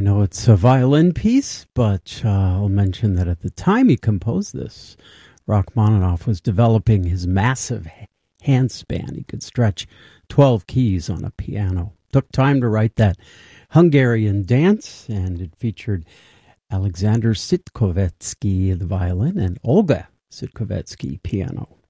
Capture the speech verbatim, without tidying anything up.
know it's a violin piece, but uh, I'll mention that at the time he composed this, Rachmaninoff was developing his massive handspan. He could stretch twelve keys on a piano. Took time to write that Hungarian dance, and it featured Alexander Sitkovetsky, the violin, and Olga Sitkovetsky, piano.